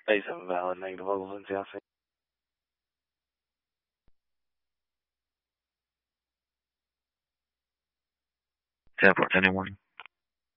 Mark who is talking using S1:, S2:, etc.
S1: A7 valid, negative levels in South. 10-4, 10-1.